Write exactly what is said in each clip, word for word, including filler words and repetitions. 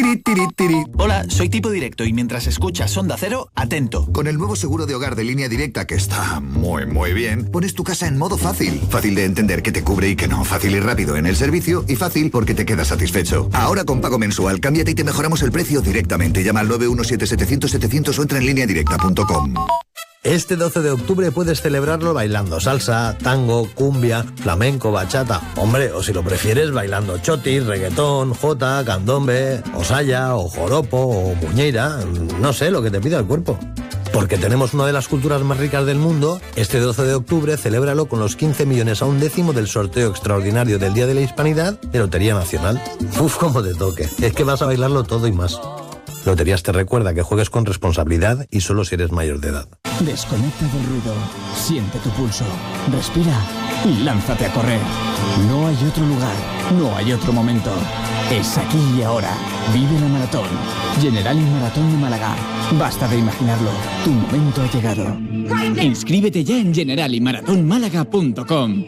Tiri, tiri, tiri. Hola, soy Tipo Directo y mientras escuchas Onda Cero, atento. Con el nuevo seguro de hogar de Línea Directa, que está muy, muy bien, pones tu casa en modo fácil. Fácil de entender que te cubre y que no. Fácil y rápido en el servicio y fácil porque te quedas satisfecho. Ahora con pago mensual, cámbiate y te mejoramos el precio directamente. Llama al nueve uno siete setecientos setecientos o entra en línea directa punto com. Este doce de octubre puedes celebrarlo bailando salsa, tango, cumbia, flamenco, bachata. Hombre, o si lo prefieres, bailando chotis, reggaetón, jota, candombe, o saya, o joropo, o muñeira. No sé, lo que te pida el cuerpo. Porque tenemos una de las culturas más ricas del mundo, este doce de octubre celébralo con los quince millones a un décimo del sorteo extraordinario del Día de la Hispanidad de Lotería Nacional. Uf, cómo te toque. Es que vas a bailarlo todo y más. Loterías te recuerda que juegues con responsabilidad y solo si eres mayor de edad. Desconecta del ruido, siente tu pulso, respira y lánzate a correr. No hay otro lugar, no hay otro momento. Es aquí y ahora. Vive la maratón. Generali Maratón de Málaga. Basta de imaginarlo. Tu momento ha llegado. Inscríbete ya en generali maratón málaga punto com.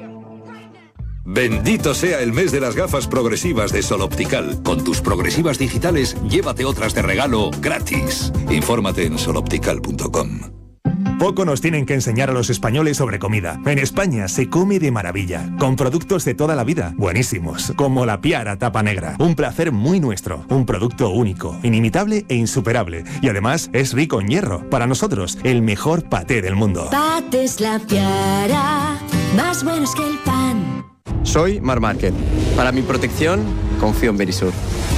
Bendito sea el mes de las gafas progresivas de Sol Optical. Con tus progresivas digitales, llévate otras de regalo gratis. Infórmate en sol optical punto com. Poco nos tienen que enseñar a los españoles sobre comida. En España se come de maravilla, con productos de toda la vida, buenísimos, como la Piara Tapa Negra. Un placer muy nuestro, un producto único, inimitable e insuperable. Y además es rico en hierro. Para nosotros, el mejor paté del mundo. Patés La Piara, más buenos que el pan. Soy Mar Márquez. Para mi protección, confío en Verisur.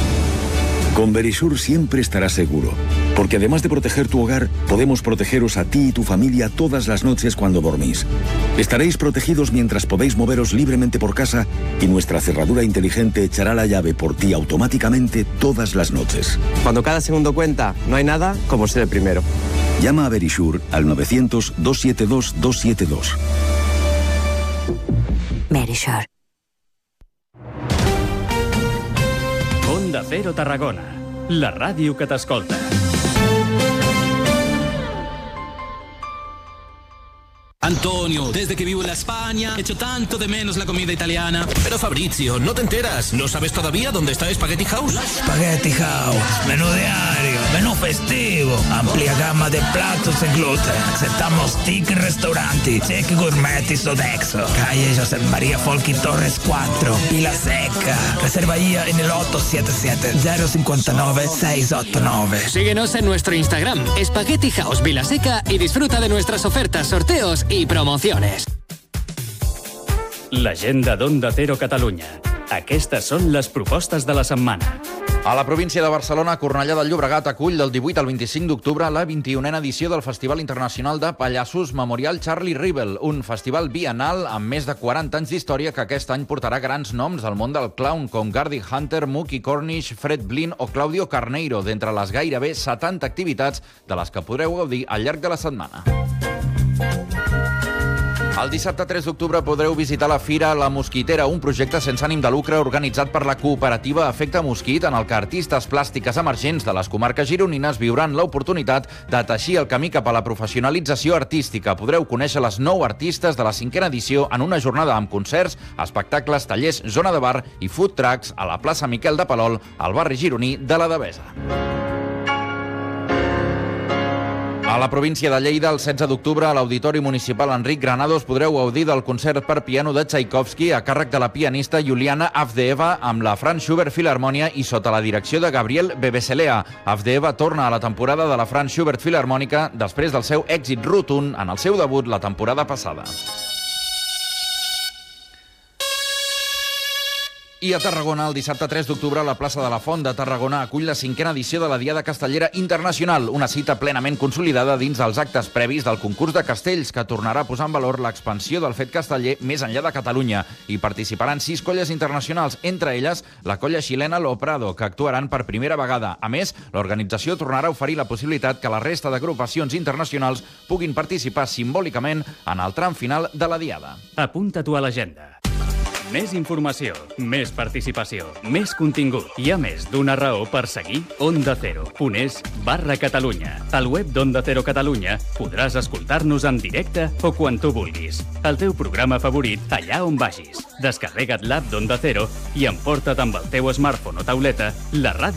Con Verisur siempre estarás seguro, porque además de proteger tu hogar, podemos protegeros a ti y tu familia todas las noches cuando dormís. Estaréis protegidos mientras podéis moveros libremente por casa y nuestra cerradura inteligente echará la llave por ti automáticamente todas las noches. Cuando cada segundo cuenta, no hay nada como ser el primero. Llama a Verisur al novecientos, doscientos setenta y dos, doscientos setenta y dos. Verisur. Onda Cero Tarragona, la ràdio que t'escolta. Antonio, desde que vivo en la España, echo tanto de menos la comida italiana. Pero Fabrizio, no te enteras, ¿no sabes todavía dónde está Spaghetti House? Spaghetti House, menú diario, menú festivo, amplia gamma de platos e gluten. Aceptamos ticket restauranti, cheque gourmet y Sodexo. Calle José María Folky Torres cuatro, Pila Seca. Reserva ya en el ocho siete siete, cero cinco nueve, seis ocho nueve. Síguenos en nuestro Instagram, Spaghetti House Vila Seca, y disfruta de nuestras ofertas, sorteos i promociones. L'agenda d'Onda Cero Catalunya. Aquestes són les propostes de la setmana. A la província de Barcelona, Cornellà del Llobregat acull del divuit al vint-i-cinc d'octubre la vint-i-unena edició del Festival Internacional de Pallassos Memorial Charlie Rivel, un festival biennal amb més de quaranta anys d'història que aquest any portarà grans noms del món del clown, com Gardy Hunter, Mookie Cornish, Fred Blin o Claudio Carneiro, d'entre les gairebé setanta activitats de les que podreu gaudir al llarg de la setmana. El dissabte tres d'octubre podreu visitar la Fira La Mosquitera, un projecte sense ànim de lucre organitzat per la cooperativa Efecte Mosquit, en el que artistes plàstiques emergents de les comarques gironines viuran l'oportunitat de teixir el camí cap a la professionalització artística. Podreu conèixer les nou artistes de la cinquena edició en una jornada amb concerts, espectacles, tallers, zona de bar i food trucks a la plaça Miquel de Palol, al barri gironí de la Devesa. A la província de Lleida, el setze d'octubre, a l'Auditori Municipal Enric Granados podreu gaudir del concert per piano de Tchaikovsky a càrrec de la pianista Juliana Avdeeva amb la Franz Schubert Filharmonia i sota la direcció de Gabriel Bebeselea. Avdeeva torna a la temporada de la Franz Schubert Filharmònica després del seu èxit rotund en el seu debut la temporada passada. I a Tarragona, el dissabte tres d'octubre, la plaça de la Font de Tarragona acull la cinquena edició de la Diada Castellera Internacional, una cita plenament consolidada dins dels actes previs del concurs de castells, que tornarà a posar en valor l'expansió del fet casteller més enllà de Catalunya. Hi participaran sis colles internacionals, entre elles la colla xilena Lo Prado, que actuaran per primera vegada. A més, l'organització tornarà a oferir la possibilitat que la resta d'agrupacions internacionals puguin participar simbòlicament en el tram final de la Diada. Apunta-t'ho a l'agenda. Més informació, més participació, més contingut. Hi ha més d'una raó per seguir Onda Cero punt es barra Catalunya. Al web d'Onda Cero Catalunya podràs escoltar-nos en directe o quan tu vulguis. El teu programa favorit allà on vagis. Descarrega't l'app d'Onda Cero i emporta't amb el teu smartphone o tauleta la ràdio